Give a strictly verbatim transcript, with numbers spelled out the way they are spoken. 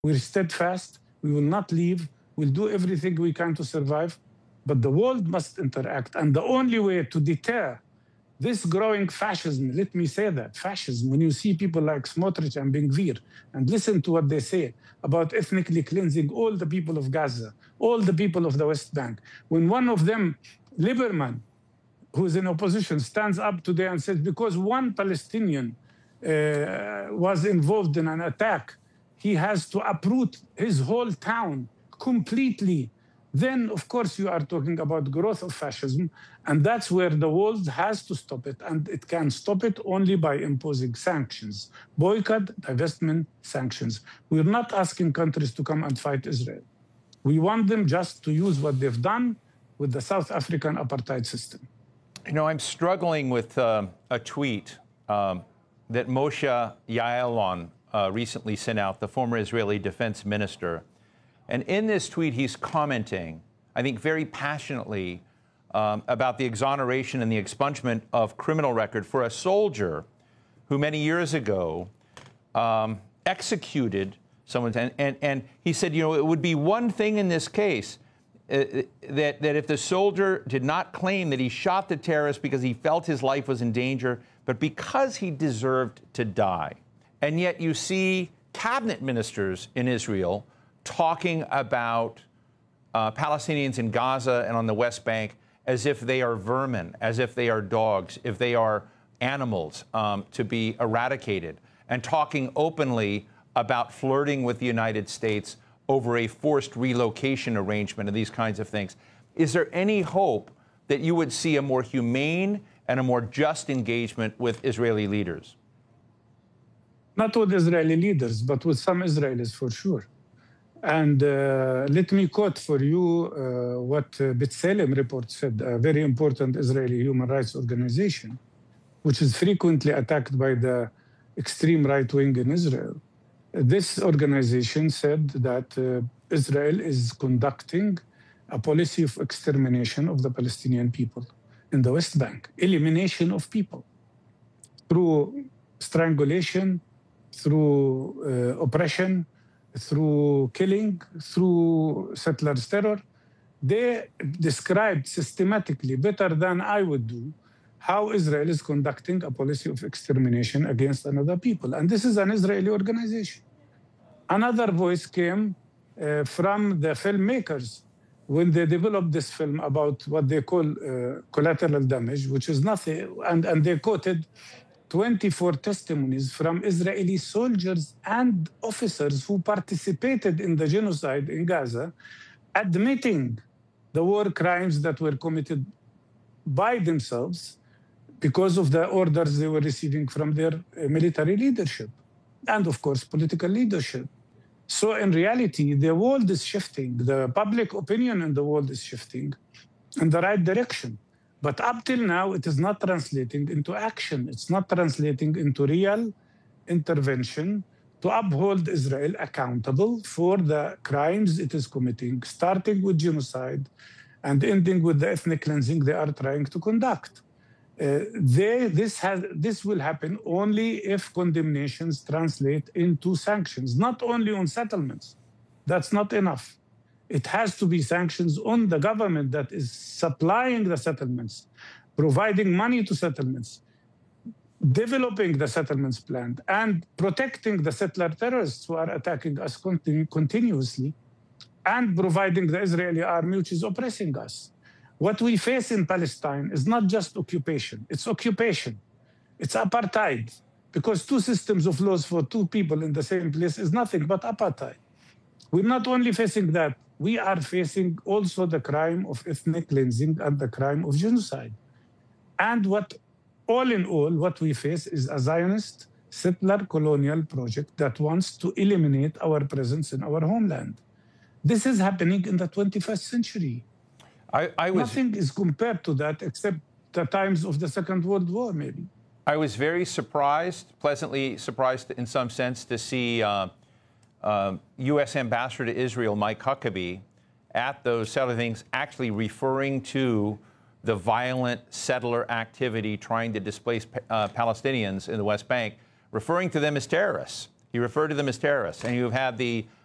We're steadfast. We will not leave. We'll do everything we can to survive. But the world must interact. And the only way to deter this growing fascism, let me say that, fascism, when you see people like Smotrich and Ben-Gvir, and listen to what they say about ethnically cleansing all the people of Gaza, all the people of the West Bank. When one of them, Lieberman, who's in opposition, stands up today and says, because one Palestinian uh, was involved in an attack, he has to uproot his whole town completely. Then, of course, you are talking about growth of fascism, and that's where the world has to stop it, and it can stop it only by imposing sanctions, boycott, divestment, sanctions. We're not asking countries to come and fight Israel. We want them just to use what they've done with the South African apartheid system. You know, I'm struggling with uh, a tweet um, that Moshe Ya'alon uh, recently sent out, the former Israeli defense minister. And in this tweet, he's commenting, I think very passionately, um, about the exoneration and the expungement of criminal record for a soldier who many years ago um, executed someone. And, and, and he said, you know, it would be one thing in this case uh, that, that if the soldier did not claim that he shot the terrorist because he felt his life was in danger, but because he deserved to die. And yet you see cabinet ministers in Israel talking about uh, Palestinians in Gaza and on the West Bank as if they are vermin, as if they are dogs, if they are animals um, to be eradicated, and talking openly about flirting with the United States over a forced relocation arrangement and these kinds of things. Is there any hope that you would see a more humane and a more just engagement with Israeli leaders? Not with Israeli leaders, but with some Israelis for sure. And uh, let me quote for you uh, what uh, B'Tselem report said, a very important Israeli human rights organization, which is frequently attacked by the extreme right wing in Israel. This organization said that uh, Israel is conducting a policy of extermination of the Palestinian people in the West Bank, elimination of people through strangulation, through uh, oppression, through killing, through settlers' terror. They described systematically, better than I would do, how Israel is conducting a policy of extermination against another people. And this is an Israeli organization. Another voice came uh, from the filmmakers when they developed this film about what they call uh, collateral damage, which is nothing, and, and they quoted twenty-four testimonies from Israeli soldiers and officers who participated in the genocide in Gaza, admitting the war crimes that were committed by themselves because of the orders they were receiving from their military leadership and, of course, political leadership. So in reality, the world is shifting. The public opinion in the world is shifting in the right direction. But up till now, it is not translating into action. It's not translating into real intervention to uphold Israel accountable for the crimes it is committing, starting with genocide and ending with the ethnic cleansing they are trying to conduct. Uh, they, this, has, this will happen only if condemnations translate into sanctions, not only on settlements. That's not enough. It has to be sanctions on the government that is supplying the settlements, providing money to settlements, developing the settlements plan, and protecting the settler terrorists who are attacking us continu- continuously, and providing the Israeli army which is oppressing us. What we face in Palestine is not just occupation, it's occupation. It's apartheid, because two systems of laws for two people in the same place is nothing but apartheid. We're not only facing that, we are facing also the crime of ethnic cleansing and the crime of genocide. And what, all in all, what we face is a Zionist settler colonial project that wants to eliminate our presence in our homeland. This is happening in the twenty-first century. I, I was, Nothing is compared to that except the times of the Second World War, maybe. I was very surprised, pleasantly surprised in some sense, to see uh, uh, U S Ambassador to Israel, Mike Huckabee, at those settler things, actually referring to the violent settler activity trying to displace uh, Palestinians in the West Bank, referring to them as terrorists. He referred to them as terrorists. And you've had the